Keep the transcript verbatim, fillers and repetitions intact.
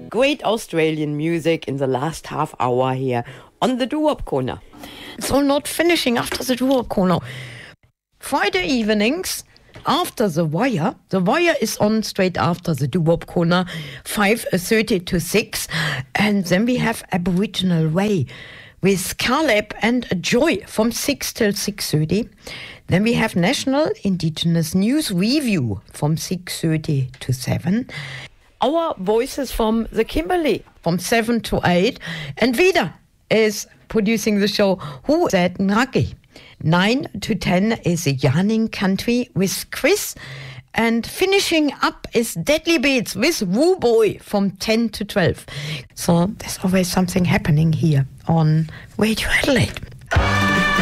great Australian music in the last half hour here on the Doo-Wop Corner. So not finishing after the Doo-Wop Corner. Friday evenings after The Wire. The Wire is on straight after the Doo-Wop Corner, five thirty to six. And then we have Aboriginal Way with Caleb and Joy from six till six thirty. Then we have National Indigenous News Review from six thirty to seven. Our Voices from the Kimberley from seven to eight. And Vida is producing the show Who Said Nagi. nine to ten is Yarning Country with Chris. And finishing up is Deadly Beats with Woo Boy from ten to twelve. So there's always something happening here on Radio Adelaide.